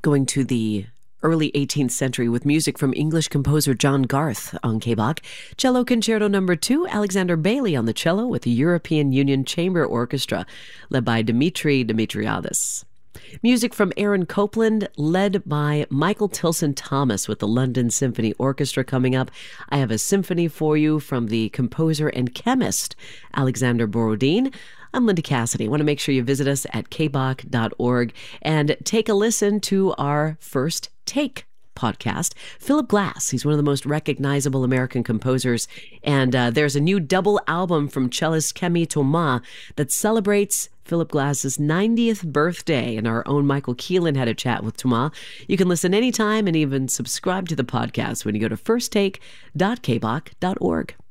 going to the early 18th century with music from English composer John Garth on KBach. Cello Concerto No. 2, Alexander Bailey on the cello with the European Union Chamber Orchestra, led by Dimitri Dimitriadis. Music from Aaron Copland, led by Michael Tilson Thomas with the London Symphony Orchestra coming up. I have a symphony for you from the composer and chemist Alexander Borodin. I'm Linda Cassidy. I want to make sure you visit us at kbach.org and take a listen to our First Take podcast. Philip Glass, he's one of the most recognizable American composers, and there's a new double album from cellist Camille Thomas that celebrates Philip Glass's 90th birthday, and our own Michael Keelan had a chat with Thomas. You can listen anytime and even subscribe to the podcast when you go to firsttake.kbach.org.